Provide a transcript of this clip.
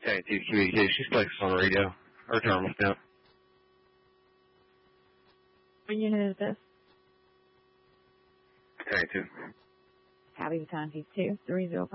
Tag 2 communications, flex on radio, or terminal stamp. What unit is this? Tag 2. Copy the time, 230.